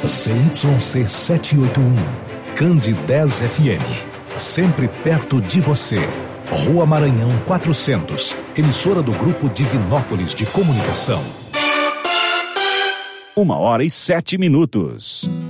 CYC 781, Candidez FM, sempre perto de você. Rua Maranhão 400, emissora do Grupo Divinópolis de Comunicação. 1h07.